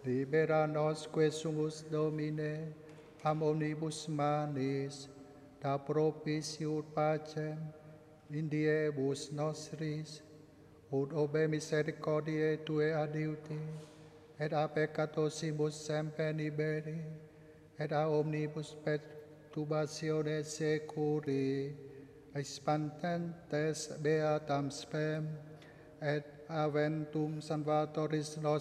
Libera nos quesumus Domine, am omnibus manis, da propitiut pacem, in diebus nostris, ut obe misericordiae Tue adiuti, et a peccatosimus semper liberi, et a omnibus perturbationes securi, expantentes beatam spem, et aventum salvatoris nostrum,